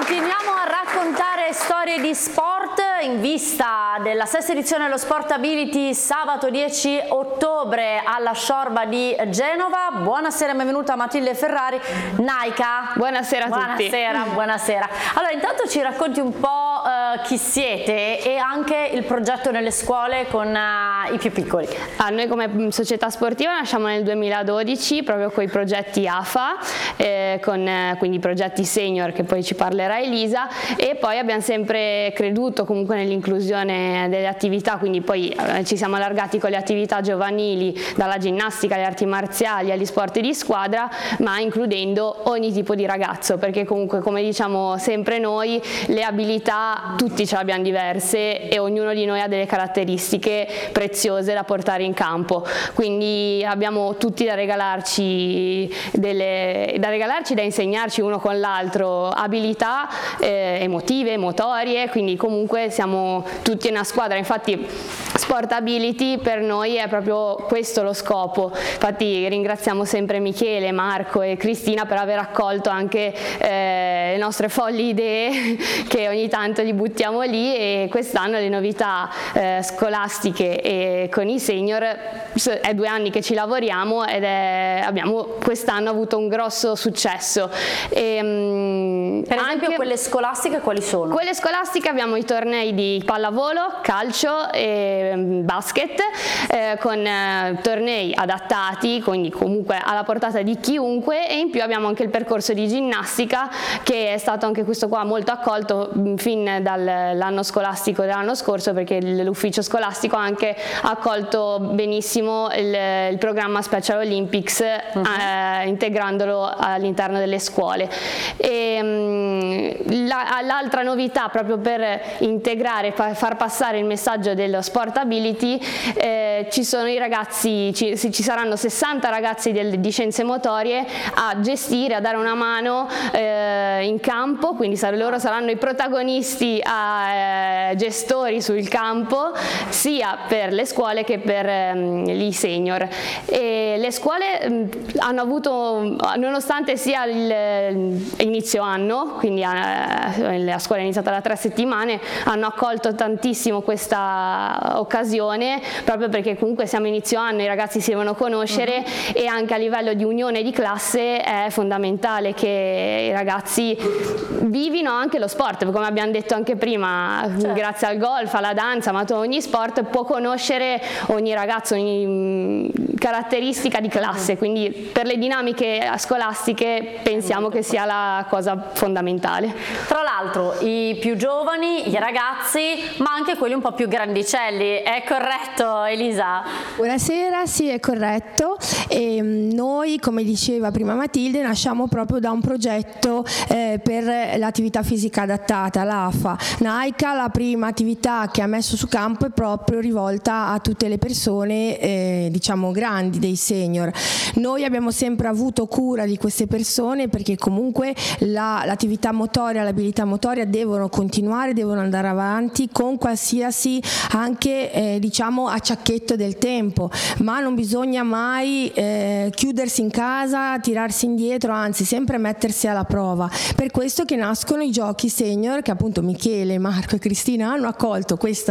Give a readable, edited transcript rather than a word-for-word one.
Continuiamo a raccontare storie di sport in vista della sesta edizione dello Sportability sabato 10 ottobre alla Sciorba di Genova. Buonasera e benvenuta Matilde Ferrari, Naika. Buonasera a tutti. Buonasera. Allora, intanto ci racconti un po' chi siete e anche il progetto nelle scuole con i più piccoli. Noi come società sportiva nasciamo nel 2012 proprio con i progetti AFA, quindi i progetti senior che poi ci parlerà Elisa, e poi abbiamo sempre creduto comunque nell'inclusione delle attività, quindi poi ci siamo allargati con le attività giovanili, dalla ginnastica alle arti marziali agli sport di squadra, ma includendo ogni tipo di ragazzo, perché comunque, come diciamo sempre noi, le abilità tutti ce le abbiamo diverse e ognuno di noi ha delle caratteristiche preziose da portare in campo, quindi abbiamo tutti da regalarci, da insegnarci uno con l'altro abilità emotive, motorie, quindi comunque siamo tutti una squadra. Infatti Sportability per noi è proprio questo lo scopo. Infatti ringraziamo sempre Michele, Marco e Cristina per aver accolto anche le nostre folli idee che ogni tanto li buttiamo lì, e quest'anno le novità scolastiche e con i senior è 2 anni che ci lavoriamo ed abbiamo quest'anno avuto un grosso successo. Per esempio quelle scolastiche quali sono? Quelle scolastiche abbiamo i tornei di pallavolo, calcio e basket, con tornei adattati, quindi comunque alla portata di chiunque, e in più abbiamo anche il percorso di ginnastica che è stato anche questo qua molto accolto fin dall'anno scolastico dell'anno scorso, perché l'ufficio scolastico ha anche accolto benissimo il programma Special Olympics, integrandolo all'interno delle scuole. L'altra novità, proprio per integrare, far passare il messaggio dello Sportability, ci sono i ragazzi, ci saranno 60 ragazzi di scienze motorie a gestire, a dare una mano in campo, quindi loro saranno i protagonisti, gestori sul campo, sia per le scuole che per gli senior. E le scuole hanno avuto, nonostante sia inizio anno, quindi la scuola è iniziata da 3 settimane, hanno accolto tantissimo questa occasione, proprio perché comunque siamo inizio anno, i ragazzi si devono conoscere, e anche a livello di unione di classe è fondamentale che i ragazzi vivino anche lo sport, come abbiamo detto anche prima, certo. Grazie al golf, alla danza, ma ogni sport può conoscere ogni ragazzo, ogni caratteristica di classe, quindi per le dinamiche scolastiche pensiamo che sia la cosa fondamentale. Tra l'altro i più giovani, i ragazzi, ma anche quelli un po' più grandicelli, è corretto Elisa? Buonasera, sì, è corretto. E noi, come diceva prima Matilde, nasciamo proprio da un progetto per l'attività fisica adattata, l'AFA. Naika, la prima attività che ha messo su campo, è proprio rivolta a tutte le persone diciamo grandi, dei senior. Noi abbiamo sempre avuto cura di queste persone, perché comunque l'attività motoria, l'abilità motoria devono continuare, devono andare avanti con qualsiasi anche diciamo acciacchetto del tempo, ma non bisogna mai chiudersi in casa, tirarsi indietro, anzi sempre mettersi alla prova. Per questo che nascono i giochi senior, che appunto Michele, Marco e Cristina hanno accolto questa